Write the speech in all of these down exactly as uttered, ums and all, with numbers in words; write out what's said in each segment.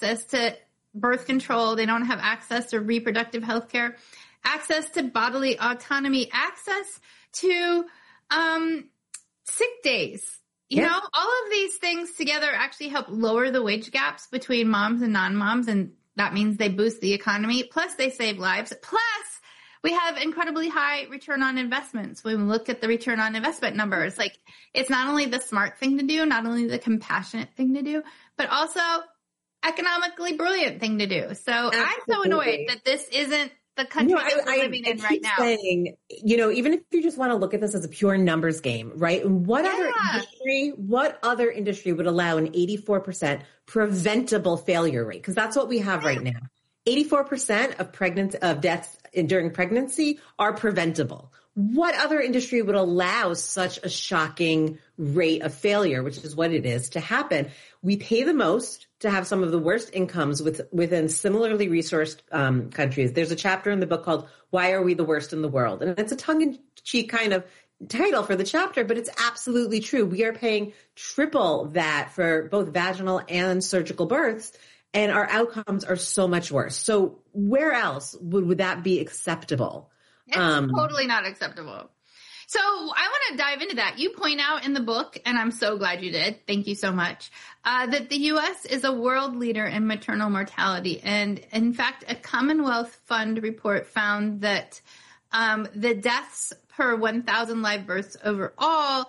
access to birth control. They don't have access to reproductive health care, access to bodily autonomy, access to um, sick days. You yeah. know, all of these things together actually help lower the wage gaps between moms and non-moms, and that means they boost the economy. Plus, they save lives. Plus, we have incredibly high return on investments. When we look at the return on investment numbers, like it's not only the smart thing to do, not only the compassionate thing to do, but also economically brilliant thing to do. So Absolutely. I'm so annoyed that this isn't the country no, that we're I, living I, in I right now. Saying, you know, even if you just want to look at this as a pure numbers game, right? What yeah. other industry, what other industry would allow an eighty-four percent preventable failure rate? Because that's what we have yeah. right now. eighty-four percent of pregnant of deaths during pregnancy are preventable. What other industry would allow such a shocking rate of failure, which is what it is, to happen? We pay the most to have some of the worst incomes with, within similarly resourced um, countries. There's a chapter in the book called Why Are We the Worst in the World? And it's a tongue-in-cheek kind of title for the chapter, but it's absolutely true. We are paying triple that for both vaginal and surgical births, and our outcomes are so much worse. So where else would, would that be acceptable? It's um, totally not acceptable. So I want to dive into that. You point out in the book, and I'm so glad you did, thank you so much, uh, that the U S is a world leader in maternal mortality. And in fact, a Commonwealth Fund report found that um, the deaths per one thousand live births overall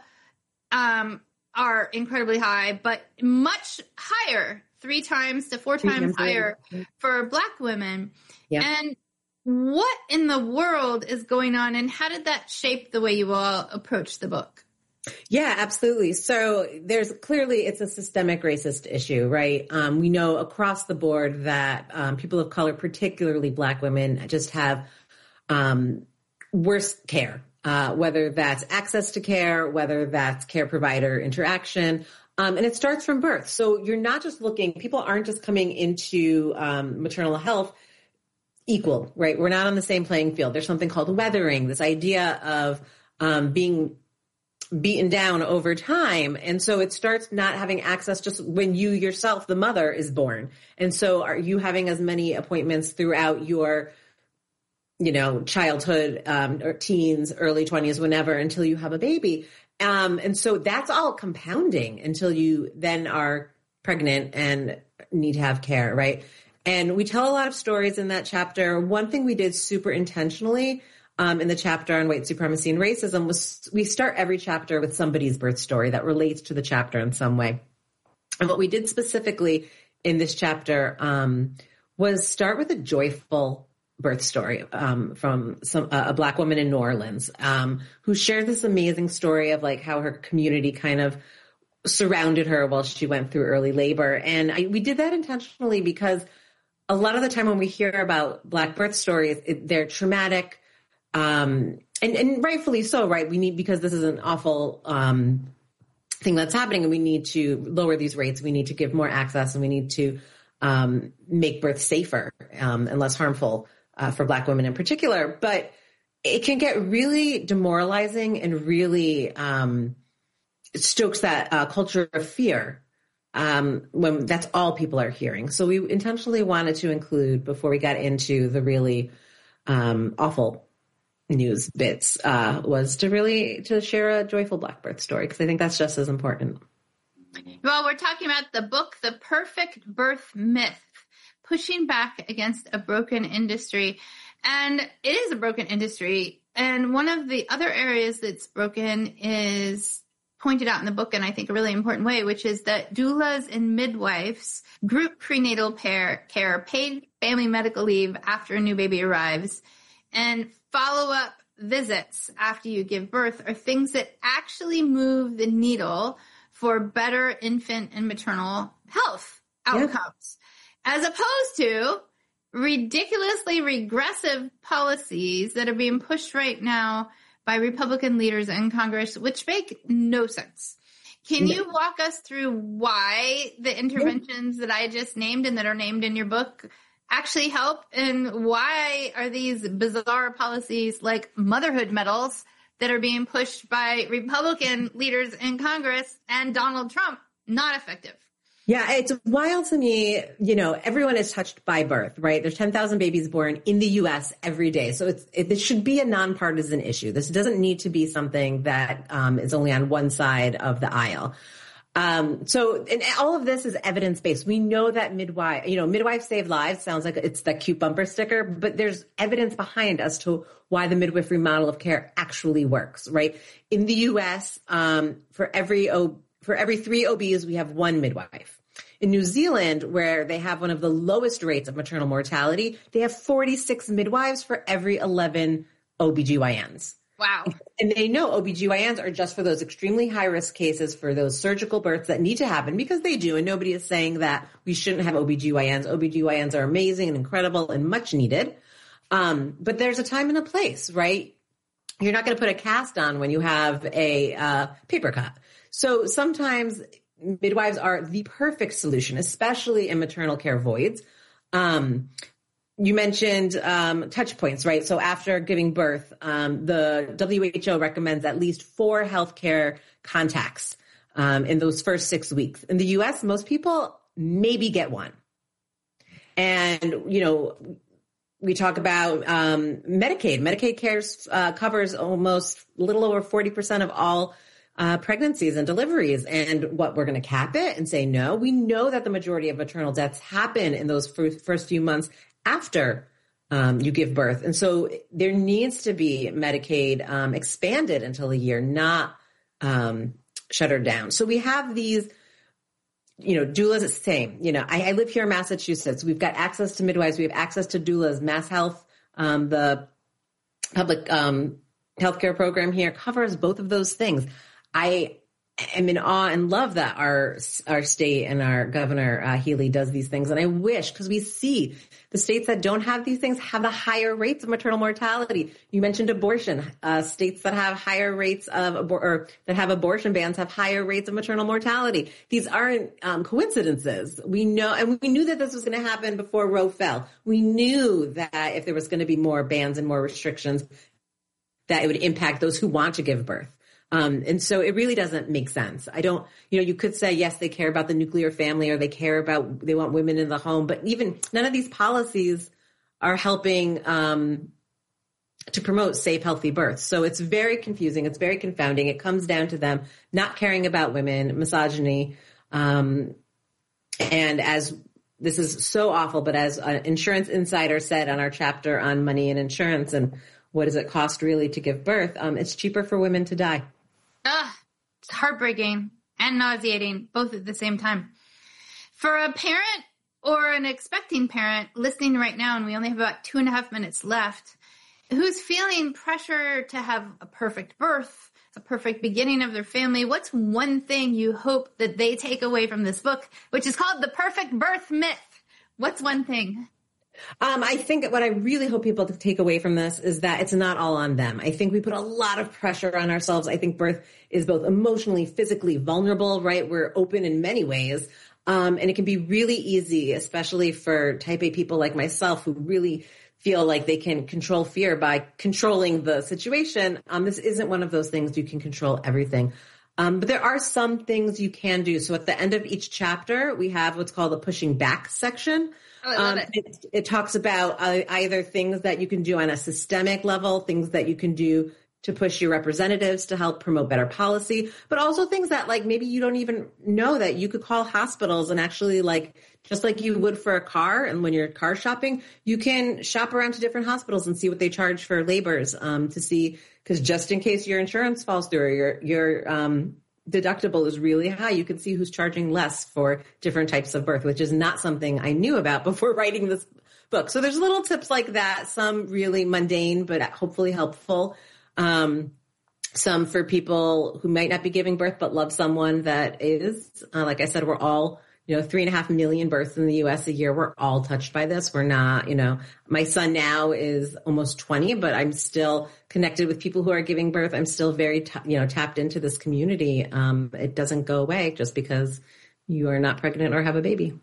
um, are incredibly high, but much higher, three times to four times higher for Black women. Yeah. And what in the world is going on, and how did that shape the way you all approach the book? Yeah, absolutely. So there's clearly, it's a systemic racist issue, right? Um, we know across the board that um, people of color, particularly Black women, just have um, worse care, uh, whether that's access to care, whether that's care provider interaction. Um, and it starts from birth. So you're not just looking, people aren't just coming into um, maternal health equal, right? We're not on the same playing field. There's something called weathering, this idea of um, being beaten down over time. And so it starts not having access just when you yourself, the mother, is born. And so are you having as many appointments throughout your, you know, childhood um, or teens, early twenties, whenever, until you have a baby. Um, and so that's all compounding until you then are pregnant and need to have care, right? And we tell a lot of stories in that chapter. One thing we did super intentionally um, in the chapter on white supremacy and racism was we start every chapter with somebody's birth story that relates to the chapter in some way. And what we did specifically in this chapter um, was start with a joyful birth story um, from some uh, a Black woman in New Orleans um, who shared this amazing story of like how her community kind of surrounded her while she went through early labor. And I, we did that intentionally because a lot of the time when we hear about Black birth stories, it, they're traumatic, um, and, and rightfully so, right? We need, because this is an awful um, thing that's happening, and we need to lower these rates. We need to give more access, and we need to um, make birth safer um, and less harmful uh, for Black women in particular. But it can get really demoralizing and really um, stokes that uh, culture of fear. Um, when that's all people are hearing. So we intentionally wanted to include, before we got into the really um, awful news bits, uh, was to really to share a joyful Black birth story, because I think that's just as important. Well, we're talking about the book, The Perfect Birth Myth, Pushing Back Against a Broken Industry. And it is a broken industry. And one of the other areas that's broken is pointed out in the book in, I think, a really important way, which is that doulas and midwives, group prenatal care, care, paid family medical leave after a new baby arrives, and follow-up visits after you give birth are things that actually move the needle for better infant and maternal health outcomes, yeah. as opposed to ridiculously regressive policies that are being pushed right now by Republican leaders in Congress, which make no sense. Can you walk us through why the interventions that I just named and that are named in your book actually help? And why are these bizarre policies like motherhood medals that are being pushed by Republican leaders in Congress and Donald Trump not effective? Yeah, it's wild to me. You know, everyone is touched by birth, right? There's ten thousand babies born in the U S every day. So it's, it, it should be a nonpartisan issue. This doesn't need to be something that um, is only on one side of the aisle. Um, so, and all of this is evidence-based. We know that midwife, you know, midwives save lives sounds like it's that cute bumper sticker, but there's evidence behind as to why the midwifery model of care actually works, right? In the U S, um, for every O, for every three O Bs, we have one midwife. In New Zealand, where they have one of the lowest rates of maternal mortality, they have forty-six midwives for every eleven O B G Y Ns. Wow. And they know O B G Y Ns are just for those extremely high-risk cases, for those surgical births that need to happen, because they do. And nobody is saying that we shouldn't have O B G Y Ns. O B G Y Ns are amazing and incredible and much needed. Um, but there's a time and a place, right? You're not going to put a cast on when you have a uh, paper cut. So sometimes midwives are the perfect solution, especially in maternal care voids. Um, you mentioned um, touch points, right? So after giving birth, um, the W H O recommends at least four healthcare contacts um, in those first six weeks. In the U S, most people maybe get one. And, you know, we talk about um, Medicaid. Medicaid cares uh, covers almost a little over forty percent of all Uh, pregnancies and deliveries. And what, we're going to cap it and say no? We know that the majority of maternal deaths happen in those first, first few months after um, you give birth. And so there needs to be Medicaid um, expanded until a year, not um, shuttered down. So we have these, you know, doulas, it's the same. You know, I, I live here in Massachusetts. We've got access to midwives. We have access to doulas. Mass Health, um, the public um, healthcare program here covers both of those things. I am in awe and love that our our state and our governor, uh, Healy, does these things. And I wish, because we see the states that don't have these things have the higher rates of maternal mortality. You mentioned abortion. Uh, states that have higher rates of abor- or that have abortion bans have higher rates of maternal mortality. These aren't um, coincidences. We know, and we knew that this was going to happen before Roe fell. We knew that if there was going to be more bans and more restrictions, that it would impact those who want to give birth. Um, and so it really doesn't make sense. I don't, you know, you could say, yes, they care about the nuclear family, or they care about, they want women in the home, but even none of these policies are helping, um, to promote safe, healthy births. So it's very confusing. It's very confounding. It comes down to them not caring about women, misogyny. Um, and as this is so awful, but as an Insurance Insider said on our chapter on money and insurance and what does it cost really to give birth, um, it's cheaper for women to die. Ugh, it's heartbreaking and nauseating, both at the same time. For a parent or an expecting parent listening right now, and we only have about two and a half minutes left, who's feeling pressure to have a perfect birth, a perfect beginning of their family, what's one thing you hope that they take away from this book, which is called The Perfect Birth Myth? What's one thing? Um, I think what I really hope people to take away from this is that it's not all on them. I think we put a lot of pressure on ourselves. I think birth is both emotionally, physically vulnerable, right? We're open in many ways. Um, and it can be really easy, especially for type A people like myself who really feel like they can control fear by controlling the situation. Um, this isn't one of those things you can control everything. Um, but there are some things you can do. So at the end of each chapter, we have what's called a pushing back section. Oh, I love um, it. it. It talks about uh, either things that you can do on a systemic level, things that you can do to push your representatives to help promote better policy, but also things that like maybe you don't even know that you could call hospitals and actually like, just like you would for a car. And when you're car shopping, you can shop around to different hospitals and see what they charge for labors, um, to see, because just in case your insurance falls through or your, your, um, deductible is really high, you can see who's charging less for different types of birth, which is not something I knew about before writing this book. So there's little tips like that, some really mundane, but hopefully helpful. Um, some for people who might not be giving birth, but love someone that is. Uh, like I said, we're all, you know, three and a half million births in the U S a year. We're all touched by this. We're not, you know, my son now is almost twenty, but I'm still connected with people who are giving birth. I'm still very, t- you know, tapped into this community. Um, it doesn't go away just because you are not pregnant or have a baby.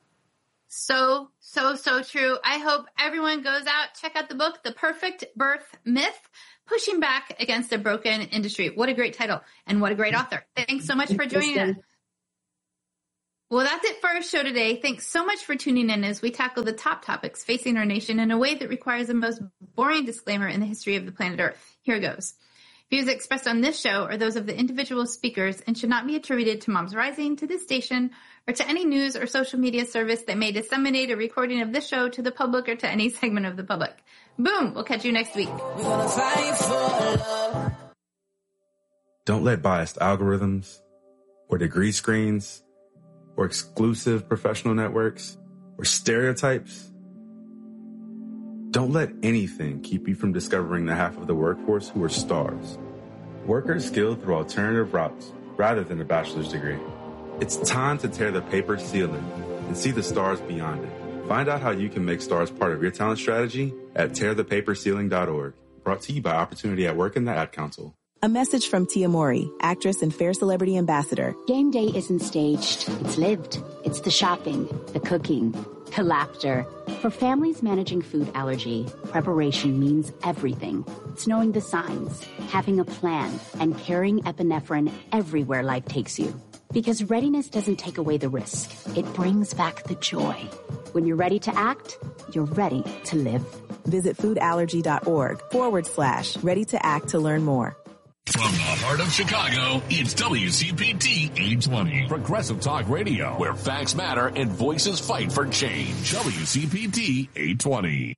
So, so, so true. I hope everyone goes out, check out the book, The Perfect Birth Myth, Pushing Back Against a Broken Industry. What a great title and what a great author. Thanks so much for joining us. Well, that's it for our show today. Thanks so much for tuning in as we tackle the top topics facing our nation in a way that requires the most boring disclaimer in the history of the planet Earth. Here goes. Views expressed on this show are those of the individual speakers and should not be attributed to Moms Rising, to this station, or to any news or social media service that may disseminate a recording of this show to the public or to any segment of the public. Boom! We'll catch you next week. We're gonna fight for love. Don't let biased algorithms or degree screens or exclusive professional networks or stereotypes. Don't let anything keep you from discovering the half of the workforce who are stars. Workers skilled through alternative routes rather than a bachelor's degree. It's time to tear the paper ceiling and see the stars beyond it. Find out how you can make stars part of your talent strategy at tear the paper ceiling dot org. Brought to you by Opportunity at Work and the Ad Council. A message from Tia Mowry, actress and Fair Celebrity Ambassador. Game day isn't staged. It's lived. It's the shopping, the cooking, the laughter. For families managing food allergy, preparation means everything. It's knowing the signs, having a plan, and carrying epinephrine everywhere life takes you. Because readiness doesn't take away the risk. It brings back the joy. When you're ready to act, you're ready to live. Visit foodallergy.org forward slash ready to act to learn more. From the heart of Chicago, it's W C P T eight twenty, Progressive Talk Radio, where facts matter and voices fight for change. W C P T eight twenty.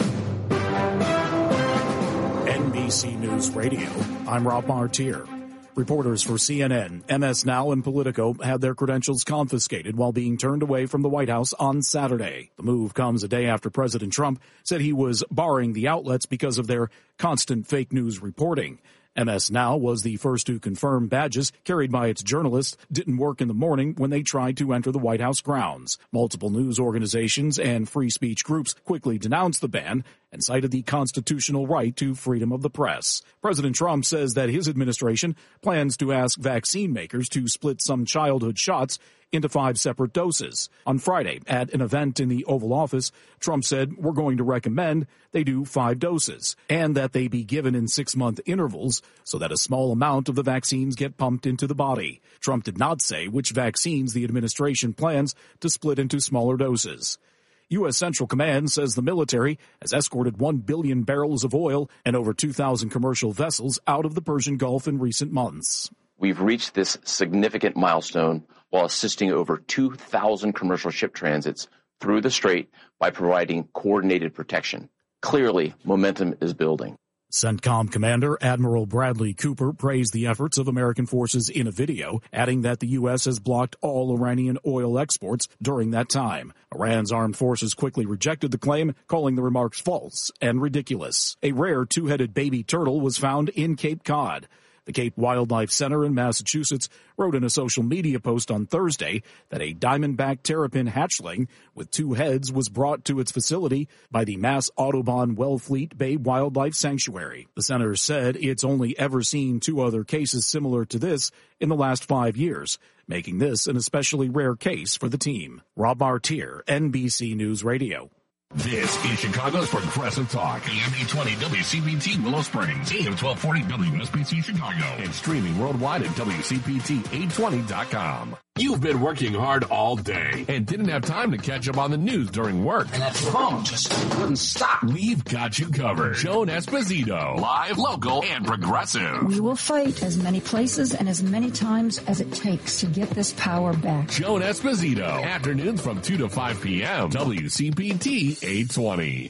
N B C News Radio, I'm Rob Martier. Reporters for C N N, M S Now, and Politico had their credentials confiscated while being turned away from the White House on Saturday. The move comes a day after President Trump said he was barring the outlets because of their constant fake news reporting. M S Now was the first to confirm badges carried by its journalists didn't work in the morning when they tried to enter the White House grounds. Multiple news organizations and free speech groups quickly denounced the ban and cited the constitutional right to freedom of the press. President Trump says that his administration plans to ask vaccine makers to split some childhood shots into five separate doses. On Friday, at an event in the Oval Office, Trump said, "We're going to recommend they do five doses and that they be given in six-month intervals so that a small amount of the vaccines get pumped into the body." Trump did not say which vaccines the administration plans to split into smaller doses. U S. Central Command says the military has escorted one billion barrels of oil and over two thousand commercial vessels out of the Persian Gulf in recent months. We've reached this significant milestone while assisting over two thousand commercial ship transits through the strait by providing coordinated protection. Clearly, momentum is building. CENTCOM Commander Admiral Bradley Cooper praised the efforts of American forces in a video, adding that the U S has blocked all Iranian oil exports during that time. Iran's armed forces quickly rejected the claim, calling the remarks false and ridiculous. A rare two-headed baby turtle was found in Cape Cod. The Cape Wildlife Center in Massachusetts wrote in a social media post on Thursday that a diamondback terrapin hatchling with two heads was brought to its facility by the Mass Audubon Wellfleet Bay Wildlife Sanctuary. The center said it's only ever seen two other cases similar to this in the last five years, making this an especially rare case for the team. Rob Martier, N B C News Radio. This is Chicago's Progressive Talk, A M eight twenty W C P T Willow Springs, A M twelve forty W S B C Chicago, and streaming worldwide at W C P T eight twenty dot com. You've been working hard all day and didn't have time to catch up on the news during work. And that phone just wouldn't stop. We've got you covered. Joan Esposito, live, local, and progressive. We will fight as many places and as many times as it takes to get this power back. Joan Esposito, afternoons from two to five p.m. W C P T eight twenty.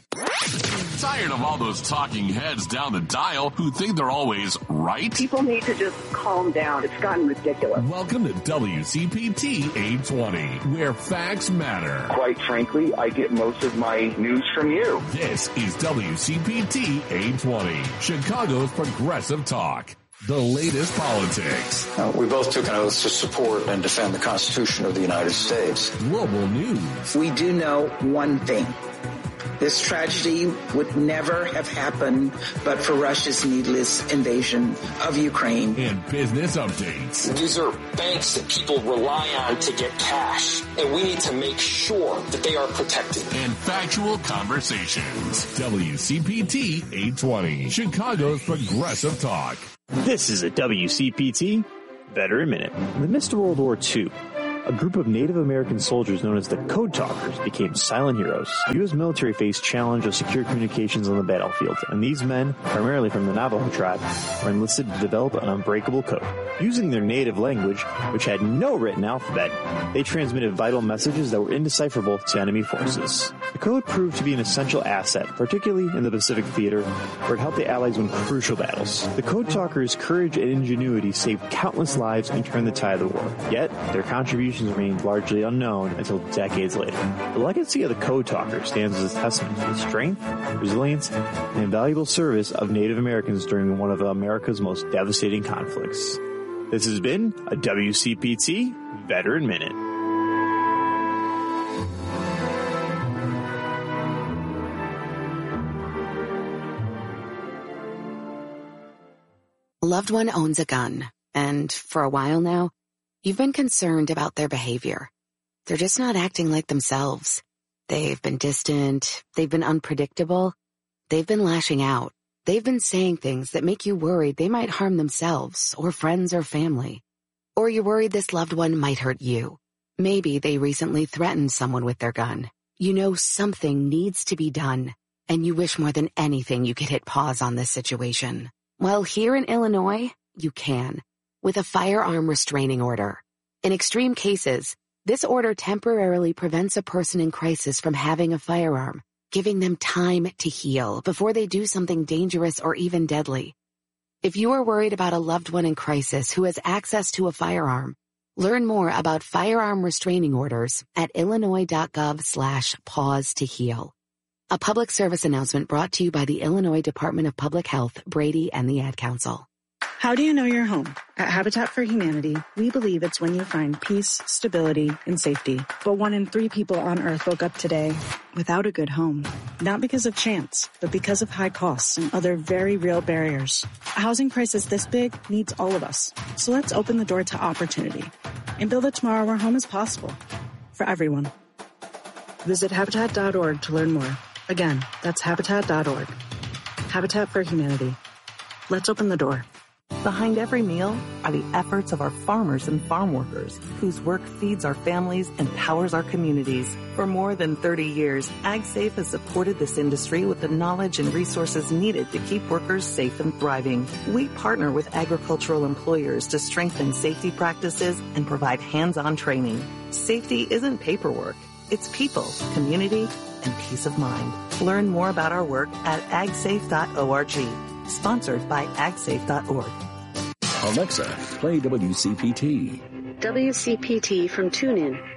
Tired of all those talking heads down the dial who think they're always right? People need to just calm down. It's gotten ridiculous. Welcome to W C P T eight twenty, where facts matter. Quite frankly, I get most of my news from you. This is W C P T eight twenty, Chicago's Progressive Talk. The latest politics. Uh, we both took an oath to support and defend the Constitution of the United States. Global news. We do know one thing. This tragedy would never have happened but for Russia's needless invasion of Ukraine. And business updates. These are banks that people rely on to get cash, and we need to make sure that they are protected. And factual conversations. W C P T eight twenty, Chicago's Progressive Talk. This is a W C P T Veteran Minute. In the midst of World War Two, a group of Native American soldiers known as the Code Talkers became silent heroes. The U S military faced challenge of secure communications on the battlefield, and these men, primarily from the Navajo tribe, were enlisted to develop an unbreakable code. Using their native language, which had no written alphabet, they transmitted vital messages that were indecipherable to enemy forces. The code proved to be an essential asset, particularly in the Pacific Theater, where it helped the Allies win crucial battles. The Code Talkers' courage and ingenuity saved countless lives and turned the tide of the war. Yet, their contributions remained largely unknown until decades later. The legacy of the Code Talkers stands as a testament to the strength, resilience, and invaluable service of Native Americans during one of America's most devastating conflicts. This has been a W C P T Veteran Minute. A loved one owns a gun, and for a while now, you've been concerned about their behavior. They're just not acting like themselves. They've been distant, they've been unpredictable, they've been lashing out. They've been saying things that make you worried they might harm themselves or friends or family. Or you're worried this loved one might hurt you. Maybe they recently threatened someone with their gun. You know something needs to be done, and you wish more than anything you could hit pause on this situation. Well, here in Illinois, you can, with a firearm restraining order. In extreme cases, this order temporarily prevents a person in crisis from having a firearm, giving them time to heal before they do something dangerous or even deadly. If you are worried about a loved one in crisis who has access to a firearm, learn more about firearm restraining orders at illinois.gov slash pause to heal. A public service announcement brought to you by the Illinois Department of Public Health, Brady, and the Ad Council. How do you know you're home? At Habitat for Humanity, we believe it's when you find peace, stability, and safety. But one in three people on Earth woke up today without a good home. Not because of chance, but because of high costs and other very real barriers. A housing crisis this big needs all of us. So let's open the door to opportunity and build a tomorrow where home is possible for everyone. Visit habitat dot org to learn more. Again, that's habitat dot org. Habitat for Humanity. Let's open the door. Behind every meal are the efforts of our farmers and farm workers, whose work feeds our families and powers our communities. For more than thirty years, AgSafe has supported this industry with the knowledge and resources needed to keep workers safe and thriving. We partner with agricultural employers to strengthen safety practices and provide hands-on training. Safety isn't paperwork. It's people, community, and peace of mind. Learn more about our work at ag safe dot org. Sponsored by ag safe dot org. Alexa, play W C P T. W C P T from TuneIn.